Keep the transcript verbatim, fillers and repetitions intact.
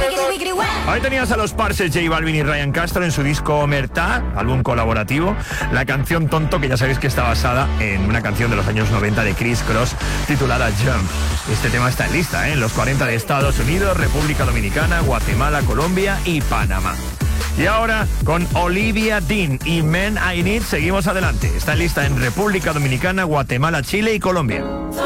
Ahí tenías a los Parses, J Balvin y Ryan Castro en su disco Omertá, álbum colaborativo. La canción Tonto, que ya sabéis que está basada en una canción de los años noventa de Criss Cross titulada Jump. Este tema está en lista, ¿eh? En los cuarenta de Estados Unidos, República Dominicana, Guatemala, Colombia y Panamá. Y ahora, con Olivia Dean y Men I Need, seguimos adelante. Está en lista en República Dominicana, Guatemala, Chile y Colombia.